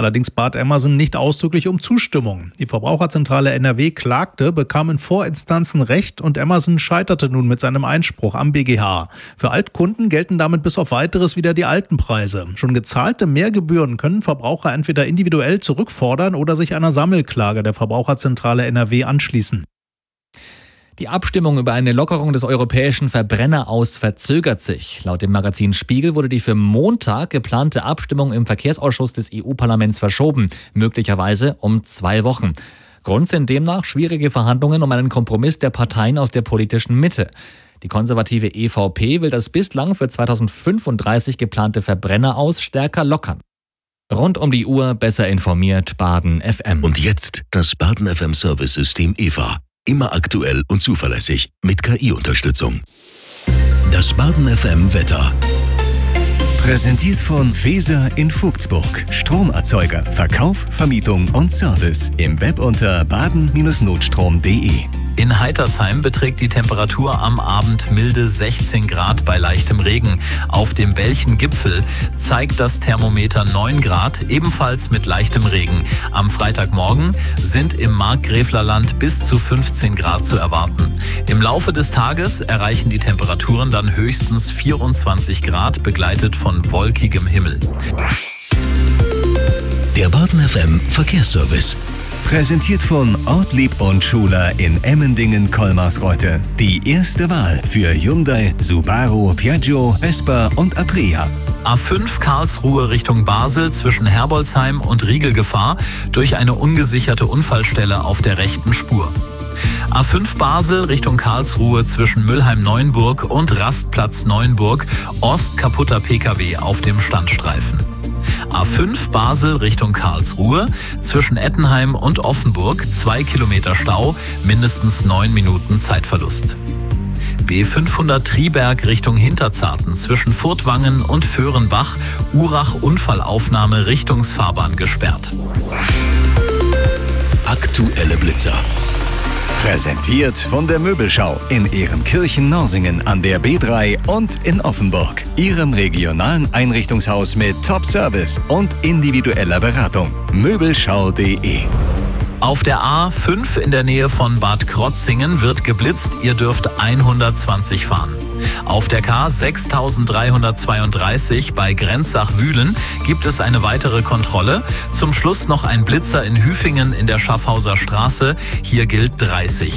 Allerdings bat Amazon nicht ausdrücklich um Zustimmung. Die Verbraucherzentrale NRW klagte, bekam in Vorinstanzen Recht und Amazon scheiterte nun mit seinem Einspruch am BGH. Für Altkunden gelten damit bis auf Weiteres wieder die alten Preise. Schon gezahlte Mehrgebühren können Verbraucher entweder individuell zurückfordern oder sich einer Sammelklage der Verbraucherzentrale NRW anschließen. Die Abstimmung über eine Lockerung des europäischen Verbrenneraus verzögert sich. Laut dem Magazin Spiegel wurde die für Montag geplante Abstimmung im Verkehrsausschuss des EU-Parlaments verschoben, möglicherweise um 2 Wochen. Grund sind demnach schwierige Verhandlungen um einen Kompromiss der Parteien aus der politischen Mitte. Die konservative EVP will das bislang für 2035 geplante Verbrenneraus stärker lockern. Rund um die Uhr besser informiert Baden FM. Und jetzt das Baden FM Service-System EVA. Immer aktuell und zuverlässig mit KI-Unterstützung. Das Baden FM Wetter. Präsentiert von Feser in Vogtsburg. Stromerzeuger, Verkauf, Vermietung und Service. Im Web unter baden-notstrom.de. In Heitersheim beträgt die Temperatur am Abend milde 16 Grad bei leichtem Regen. Auf dem Belchen-Gipfel zeigt das Thermometer 9 Grad, ebenfalls mit leichtem Regen. Am Freitagmorgen sind im Markgräflerland bis zu 15 Grad zu erwarten. Im Laufe des Tages erreichen die Temperaturen dann höchstens 24 Grad, begleitet von wolkigem Himmel. Der Baden FM Verkehrsservice. Präsentiert von Ortlieb und Schuler in Emmendingen-Kolmarsreuth. Die erste Wahl für Hyundai, Subaru, Piaggio, Vespa und Aprilia. A5 Karlsruhe Richtung Basel zwischen Herbolzheim und Riegelgefahr durch eine ungesicherte Unfallstelle auf der rechten Spur. A5 Basel Richtung Karlsruhe zwischen Müllheim-Neuenburg und Rastplatz Neuenburg, Ost kaputter Pkw auf dem Standstreifen. A5 Basel Richtung Karlsruhe zwischen Ettenheim und Offenburg 2 Kilometer Stau, mindestens 9 Minuten Zeitverlust. B500 Triberg Richtung Hinterzarten zwischen Furtwangen und Föhrenbach, Urach Unfallaufnahme Richtungsfahrbahn gesperrt. Aktuelle Blitzer. Präsentiert von der Möbelschau in Ehrenkirchen-Norsingen an der B3 und in Offenburg. Ihrem regionalen Einrichtungshaus mit Top-Service und individueller Beratung. Möbelschau.de. Auf der A5 in der Nähe von Bad Krotzingen wird geblitzt, ihr dürft 120 fahren. Auf der K 6332 bei Grenzach-Wühlen gibt es eine weitere Kontrolle. Zum Schluss noch ein Blitzer in Hüfingen in der Schaffhauser Straße. Hier gilt 30.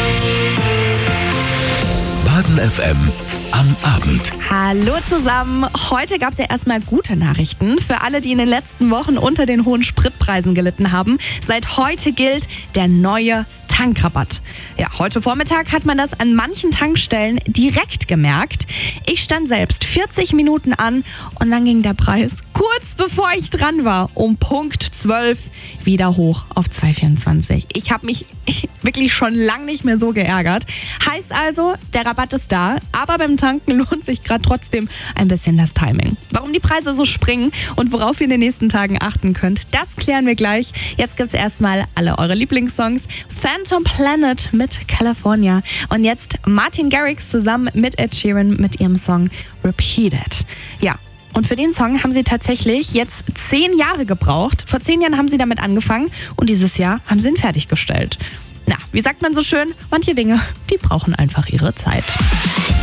Baden FM am Abend. Hallo zusammen. Heute gab es ja erstmal gute Nachrichten für alle, die in den letzten Wochen unter den hohen Spritpreisen gelitten haben. Seit heute gilt der neue Tankrabatt. Ja, heute Vormittag hat man das an manchen Tankstellen direkt gemerkt. Ich stand selbst 40 Minuten an und dann ging der Preis kurz bevor ich dran war, um Punkt 12 wieder hoch auf 2,24. Ich habe mich wirklich schon lange nicht mehr so geärgert. Heißt also, der Rabatt ist da, aber beim Tanken lohnt sich gerade trotzdem ein bisschen das Timing. Warum die Preise so springen und worauf ihr in den nächsten Tagen achten könnt, das klären wir gleich. Jetzt gibt's erstmal alle eure Lieblingssongs. Phantom Planet mit California. Und jetzt Martin Garrix zusammen mit Ed Sheeran mit ihrem Song Repeated. Ja. Und für den Song haben sie tatsächlich jetzt 10 Jahre gebraucht. Vor 10 Jahren haben sie damit angefangen und dieses Jahr haben sie ihn fertiggestellt. Na, wie sagt man so schön? Manche Dinge, die brauchen einfach ihre Zeit.